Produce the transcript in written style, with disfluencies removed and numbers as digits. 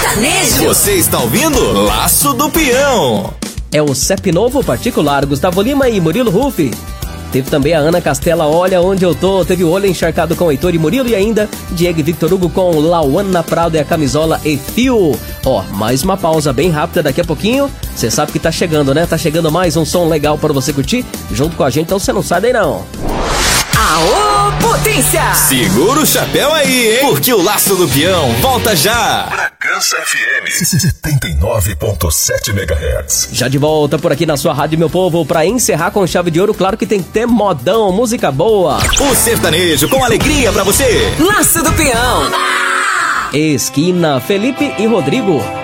sertanejo. Você está ouvindo Laço do Peão. É o CEP novo particular, Gustavo Lima e Murilo Rufi. Teve também a Ana Castela, Olha Onde Eu Tô. Teve o Olho Encharcado com Heitor e Murilo. E ainda Diego e Victor Hugo com Lauana Prado e a Camisola e Fio. Mais uma pausa bem rápida daqui a pouquinho. Você sabe que tá chegando, né? Tá chegando mais um som legal para você curtir junto com a gente, então você não sai daí não. Aô, potência! Segura o chapéu aí, hein? Porque o Laço do Peão volta já. Bragança FM 79.7 MHz. Já de volta por aqui na sua rádio, meu povo, pra encerrar com chave de ouro. Claro que tem que ter modão, música boa. O sertanejo com alegria pra você. Laço do Peão. Esquina, Felipe e Rodrigo.